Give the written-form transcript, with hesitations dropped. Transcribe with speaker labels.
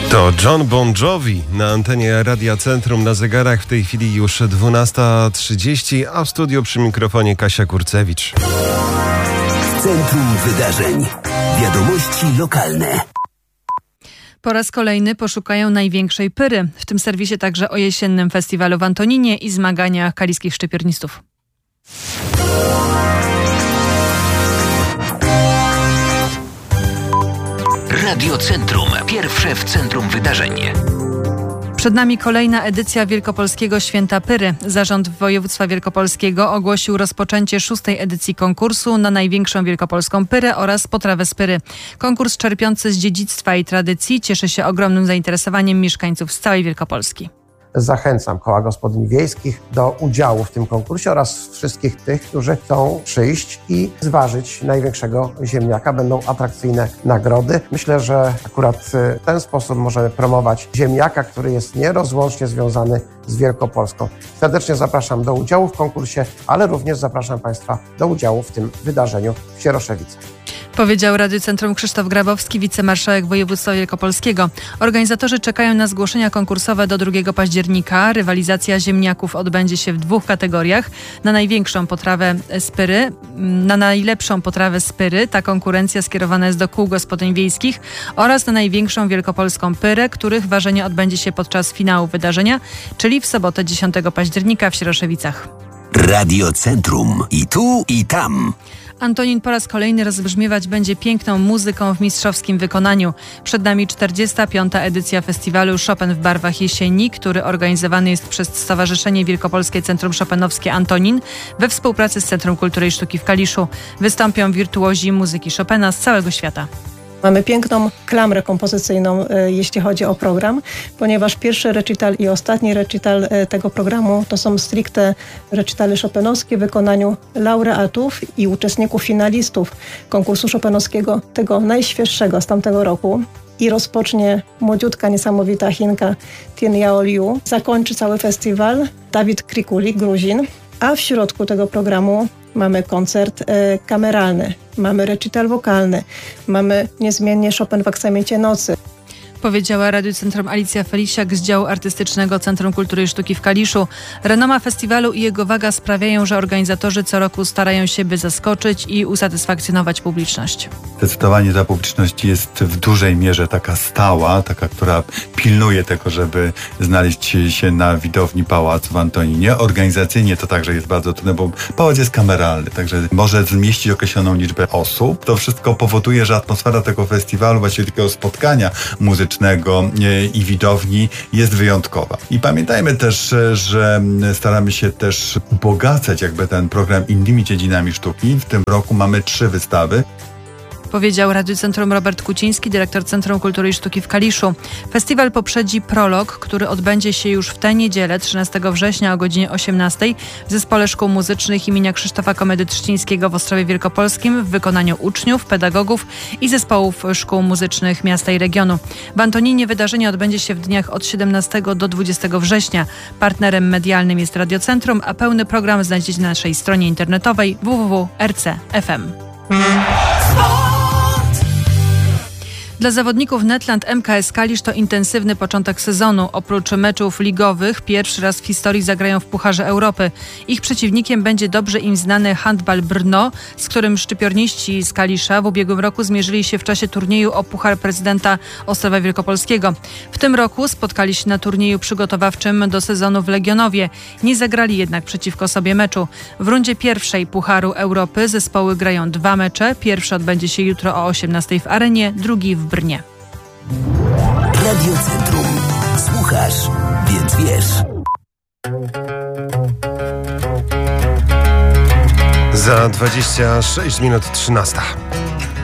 Speaker 1: To Jon Bon Jovi na antenie Radia Centrum. Na zegarach w tej chwili już 12:30, a w studiu przy mikrofonie Kasia Kurcewicz.
Speaker 2: Centrum Wydarzeń. Wiadomości lokalne.
Speaker 3: Po raz kolejny poszukają największej pyry. W tym serwisie także o jesiennym festiwalu w Antoninie i zmaganiach kaliskich szczypiornistów.
Speaker 2: Radio Centrum. Pierwsze w centrum wydarzeń.
Speaker 3: Przed nami kolejna edycja Wielkopolskiego Święta Pyry. Zarząd Województwa Wielkopolskiego ogłosił rozpoczęcie 6. edycji konkursu na największą wielkopolską pyrę oraz potrawę z pyry. Konkurs czerpiący z dziedzictwa i tradycji cieszy się ogromnym zainteresowaniem mieszkańców z całej Wielkopolski.
Speaker 4: Zachęcam koła gospodyń wiejskich do udziału w tym konkursie oraz wszystkich tych, którzy chcą przyjść i zważyć największego ziemniaka. Będą atrakcyjne nagrody. Myślę, że akurat w ten sposób możemy promować ziemniaka, który jest nierozłącznie związany z Wielkopolską. Serdecznie zapraszam do udziału w konkursie, ale również zapraszam Państwa do udziału w tym wydarzeniu w Sieroszewicach.
Speaker 3: Powiedział Radiu Centrum Krzysztof Grabowski, wicemarszałek województwa wielkopolskiego. Organizatorzy czekają na zgłoszenia konkursowe do 2 października. Rywalizacja ziemniaków odbędzie się w 2 kategoriach. Na największą potrawę z pyry, na najlepszą potrawę z pyry. Ta konkurencja skierowana jest do kół gospodyń wiejskich oraz na największą wielkopolską pyrę, których ważenie odbędzie się podczas finału wydarzenia, czyli w sobotę 10 października w Sieroszewicach.
Speaker 2: Radio Centrum. I tu, i tam.
Speaker 3: Antonin po raz kolejny rozbrzmiewać będzie piękną muzyką w mistrzowskim wykonaniu. Przed nami 45. edycja festiwalu Chopin w barwach jesieni, który organizowany jest przez Stowarzyszenie Wielkopolskie Centrum Chopinowskie Antonin we współpracy z Centrum Kultury i Sztuki w Kaliszu. Wystąpią wirtuozi muzyki Chopina z całego świata.
Speaker 5: Mamy piękną klamrę kompozycyjną, jeśli chodzi o program, ponieważ pierwszy recital i ostatni recital tego programu to są stricte recitale chopinowskie w wykonaniu laureatów i uczestników finalistów konkursu chopinowskiego, tego najświeższego z tamtego roku. I rozpocznie młodziutka, niesamowita Chinka Tien Yao Liu. Zakończy cały festiwal Dawid Krikulik, Gruzin, a w środku tego programu mamy koncert kameralny, mamy recital wokalny, mamy niezmiennie Chopin w aksamiecie nocy.
Speaker 3: Powiedziała Radiu Centrum Alicja Felisiak z działu artystycznego Centrum Kultury i Sztuki w Kaliszu. Renoma festiwalu i jego waga sprawiają, że organizatorzy co roku starają się, by zaskoczyć i usatysfakcjonować publiczność.
Speaker 6: Zdecydowanie ta publiczność jest w dużej mierze taka stała, taka, która pilnuje tego, żeby znaleźć się na widowni pałacu w Antoninie. Organizacyjnie to także jest bardzo trudne, bo pałac jest kameralny, także może zmieścić określoną liczbę osób. To wszystko powoduje, że atmosfera tego festiwalu, właściwie takiego spotkania muzycznego i widowni jest wyjątkowa. I pamiętajmy też, że staramy się też ubogacać jakby ten program innymi dziedzinami sztuki. W tym roku mamy 3 wystawy.
Speaker 3: Powiedział Radiu Centrum Robert Kuciński, dyrektor Centrum Kultury i Sztuki w Kaliszu. Festiwal poprzedzi prolog, który odbędzie się już w tę niedzielę, 13 września o godzinie 18 w Zespole Szkół Muzycznych imienia Krzysztofa Komedy-Trzcińskiego w Ostrowie Wielkopolskim w wykonaniu uczniów, pedagogów i zespołów szkół muzycznych miasta i regionu. W Antoninie wydarzenie odbędzie się w dniach od 17 do 20 września. Partnerem medialnym jest Radio Centrum, a pełny program znajdziecie na naszej stronie internetowej www.rc.fm. Dla zawodników Netland MKS Kalisz to intensywny początek sezonu. Oprócz meczów ligowych pierwszy raz w historii zagrają w Pucharze Europy. Ich przeciwnikiem będzie dobrze im znany Handball Brno, z którym szczypiorniści z Kalisza w ubiegłym roku zmierzyli się w czasie turnieju o Puchar Prezydenta Ostrowa Wielkopolskiego. W tym roku spotkali się na turnieju przygotowawczym do sezonu w Legionowie. Nie zagrali jednak przeciwko sobie meczu. W rundzie pierwszej Pucharu Europy zespoły grają 2 mecze. Pierwszy odbędzie się jutro o 18 w Arenie, drugi w Brnie.
Speaker 2: Radio Centrum. Słuchasz, więc wiesz.
Speaker 1: Za 26 minut 13.